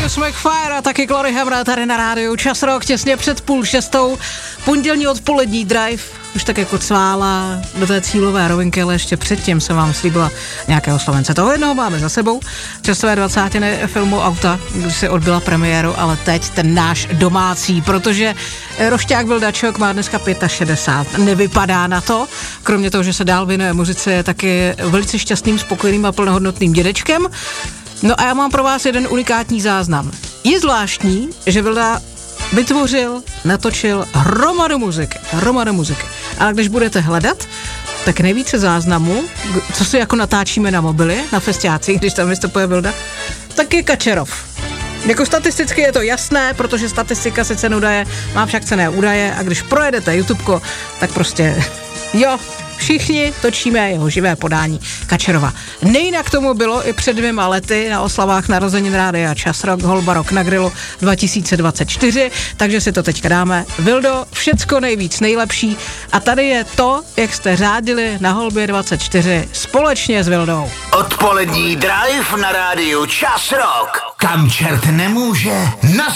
Travis McFire a taky Glory Hammer tady na rádiu Čas Rock těsně před 5:30. Pondělní odpolední drive, už tak jako cvála do té cílové rovinky, ale ještě předtím jsem vám slíbila nějakého Slovence. Toho jednoho máme za sebou, časové 20. filmu Auta, když se odbyla premiéru, ale teď ten náš domácí, protože rošťák Vildačok má dneska 65, nevypadá na to, kromě toho, že se dál věnuje muzice, je taky velice šťastným, spokojeným a plnohodnotným dědečkem. No a já mám pro vás jeden unikátní záznam. Je zvláštní, že Vilda vytvořil, natočil hromadu muziky. Ale když budete hledat, tak nejvíce záznamů, co si jako natáčíme na mobily, na festiácích, když tam vystupuje Vilda, tak je Kačerov. Jako statisticky je to jasné, protože statistika si cenu údaje, má však cenné údaje a když projedete YouTubeko, tak prostě jo, všichni točíme jeho živé podání Kačerova. Nejinak tomu bylo i před 2 lety na oslavách narozenin rádia Čas Rock, Holba Rock na grilu 2024, takže si to teďka dáme. Vildo, všecko nejvíc, nejlepší a tady je to, jak jste řádili na Holbě 24 společně s Vildou. Odpolední drive na rádiu Čas Rock. Kam čert nemůže, na